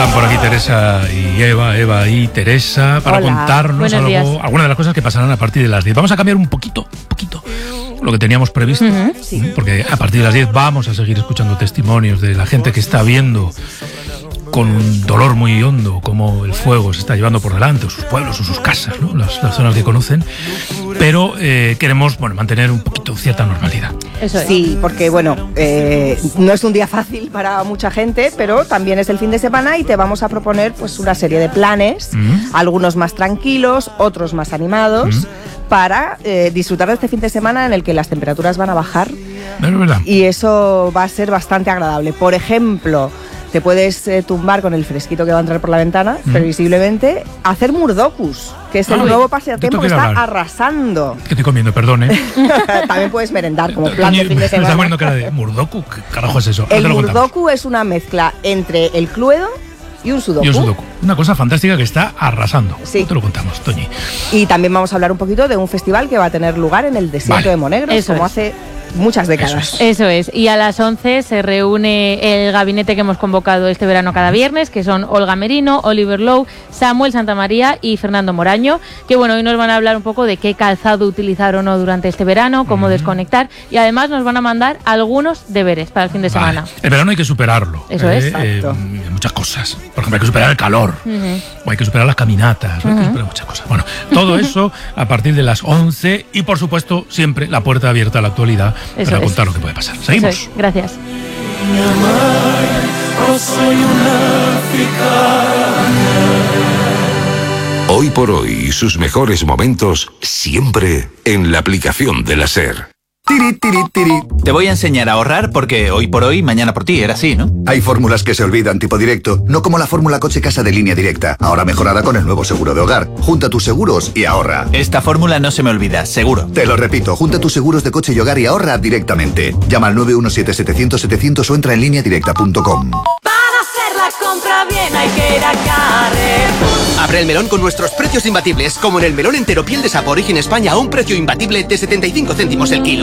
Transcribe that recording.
Están por aquí Teresa y Eva y Teresa, para contarnos algunas de las cosas que pasarán a partir de las 10. Vamos a cambiar un poquito lo que teníamos previsto, porque a partir de las 10 vamos a seguir escuchando testimonios de la gente que está viendo con un dolor muy hondo cómo el fuego se está llevando por delante, o sus pueblos, o sus casas, ¿no? las zonas que conocen, pero queremos mantener un poquito cierta normalidad. Eso es. Sí, porque no es un día fácil para mucha gente, pero también es el fin de semana y te vamos a proponer pues una serie de planes, algunos más tranquilos, otros más animados, para disfrutar de este fin de semana en el que las temperaturas van a bajar. Es verdad. Y eso va a ser bastante agradable. Por ejemplo, te puedes tumbar con el fresquito que va a entrar por la ventana, previsiblemente, hacer murdokus, que es el nuevo pasatiempo que está arrasando. ¿Qué estoy comiendo? Perdón, ¿eh? También puedes merendar como plan de fin de semana. Me está poniendo cara de murdoku. ¿Qué carajo es eso? El murdoku es una mezcla entre el cluedo y un sudoku. Una cosa fantástica que está arrasando. Sí. Te lo contamos, Toñi. Y también vamos a hablar un poquito de un festival que va a tener lugar en el desierto de Monegros, hace muchas décadas. Eso es. Y a las 11 se reúne el gabinete que hemos convocado este verano cada viernes, que son Olga Merino, Oliver Lowe, Samuel Santamaría y Fernando Moraño, que hoy nos van a hablar un poco de qué calzado utilizar o no durante este verano, cómo desconectar, y además nos van a mandar algunos deberes para el fin de semana. El verano hay que superarlo. Eso es. Muchas cosas. Por ejemplo, hay que superar el calor, o hay que superar las caminatas, hay que superar muchas cosas. Bueno, todo eso a partir de las 11 y, por supuesto, siempre la puerta abierta a la actualidad para contar lo que puede pasar. Seguimos. Gracias. Hoy por hoy, sus mejores momentos siempre en la aplicación de la SER. Tiri, tiri, tiri. Te voy a enseñar a ahorrar porque hoy por hoy, mañana por ti, era así, ¿no? Hay fórmulas que se olvidan, tipo directo, no como la fórmula coche casa de Línea Directa, ahora mejorada con el nuevo seguro de hogar. Junta tus seguros y ahorra. Esta fórmula no se me olvida, seguro. Te lo repito, junta tus seguros de coche y hogar y ahorra directamente. Llama al 917-700-700 o entra en lineadirecta.com. Para hacer la compra bien hay que ir a Carrefour. Abre el melón con nuestros precios imbatibles, como en el melón entero piel de sapo origen España a un precio imbatible de 75 céntimos el kilo.